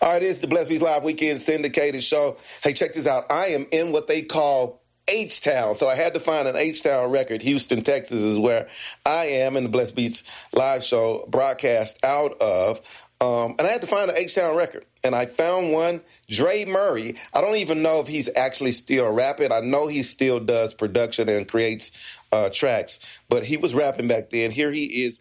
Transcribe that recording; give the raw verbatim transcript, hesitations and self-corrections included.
All right, it's the Blessed Beats Live Weekend syndicated show. Hey, check this out. I am in what they call H-Town. So I had to find an H-Town record. Houston, Texas is where I am in the Blessed Beats Live show broadcast out of. Um, and I had to find an H-Town record. And I found one, Dre Murray. I don't even know if he's actually still rapping. I know he still does production and creates uh, tracks. But he was rapping back then. Here he is.